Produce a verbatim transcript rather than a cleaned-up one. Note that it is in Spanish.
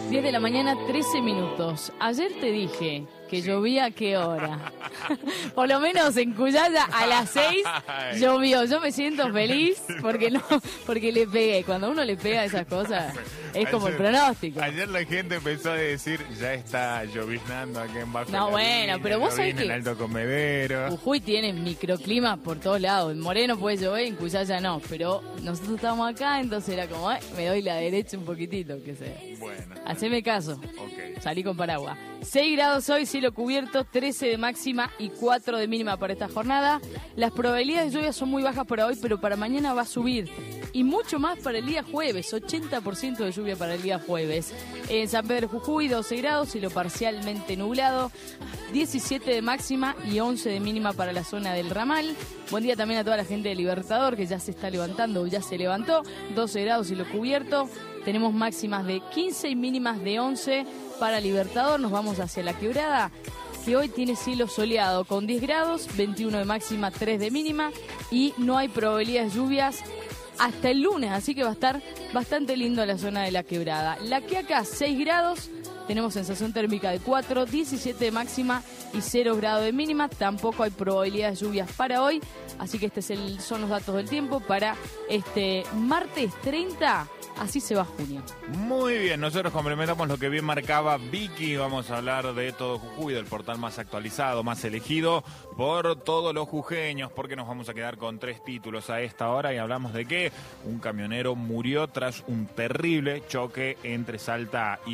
diez de la mañana, trece minutos. Ayer te dije que llovía a qué hora. Por lo menos en Cuyaya a las seis llovió. Yo me siento feliz porque no, porque le pegué. Cuando uno le pega esas cosas, es como el pronóstico. Ayer la gente empezó a decir, ya está lloviznando aquí en Bajo No, bueno, pero vos sabés que en Alto Comedero. Jujuy tiene microclima por todos lados. En Moreno puede llover, en Cuyaya no. Pero nosotros estamos acá, entonces era como, eh, me doy la derecha un poquitito, que sea. Bueno. Haceme caso. Ok. Salí con paraguas. seis grados hoy, cielo cubierto, trece de máxima y cuatro de mínima para esta jornada. Las probabilidades de lluvia son muy bajas para hoy, pero para mañana va a subir. Y mucho más para el día jueves, ochenta por ciento de lluvia para el día jueves. En San Pedro Jujuy, doce grados, cielo parcialmente nublado, diecisiete de máxima y once de mínima para la zona del Ramal. Buen día también a toda la gente de Libertador, que ya se está levantando o ya se levantó. doce grados, cielo cubierto. Tenemos máximas de quince y mínimas de once para Libertador. Nos vamos hacia la Quebrada, que hoy tiene cielo soleado con diez grados, veintiuno de máxima, tres de mínima y no hay probabilidades de lluvias hasta el lunes, así que va a estar bastante lindo la zona de la Quebrada. La Quiaca, seis grados, tenemos sensación térmica de cuatro, diecisiete de máxima y cero grado de mínima. Tampoco hay probabilidades de lluvias para hoy, así que este es el, son los datos del tiempo para este martes treinta. Así se va junio. Muy bien, nosotros complementamos lo que bien marcaba Vicky. Vamos a hablar de Todo Jujuy, del portal más actualizado, más elegido por todos los jujeños, porque nos vamos a quedar con tres títulos a esta hora y hablamos de que un camionero murió tras un terrible choque entre Salta y